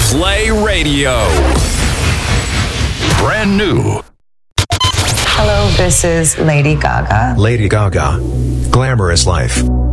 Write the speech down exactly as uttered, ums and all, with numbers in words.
Play Radio. Brand new. Hello, this is Lady Gaga. Lady Gaga. Glamorous Life.